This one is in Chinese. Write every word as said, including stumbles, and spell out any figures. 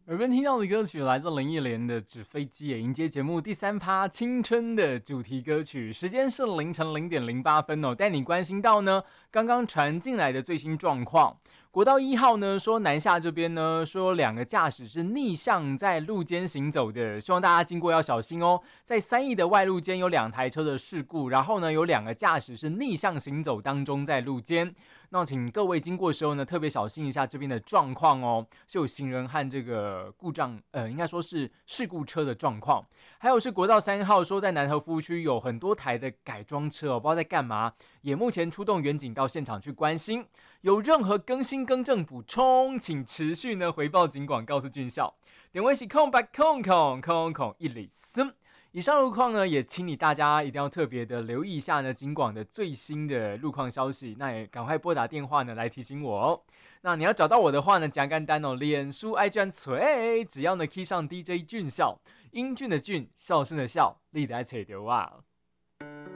耳边听到的歌曲来自林忆莲的《纸飞机》，也迎接节目第三趴青春的主题歌曲。时间是凌晨零点零八分哦，带你关心到呢刚刚传进来的最新状况。国道一号呢说南下这边呢说两个驾驶是逆向在路间行走的，希望大家经过要小心哦。在三义的外路间有两台车的事故，然后呢有两个驾驶是逆向行走当中在路间。那请各位经过的时候呢，特别小心一下这边的状况哦，是有行人和这个故障，呃，应该说是事故车的状况。还有是国道三号说在南投服务区有很多台的改装车哦，不知道在干嘛，也目前出动远警到现场去关心。有任何更新更正补充，请持续呢回报警广告诉军校。点位是空白空空空空一里森。以上路况呢，也请你大家一定要特别的留意一下呢，警广的最新的路况消息，那也赶快拨打电话呢来提醒我哦。那你要找到我的话呢，简简单哦，脸书 I G 锤，只要呢 key 上 D J 俊孝，英俊的俊，笑声的笑，你就会找到我。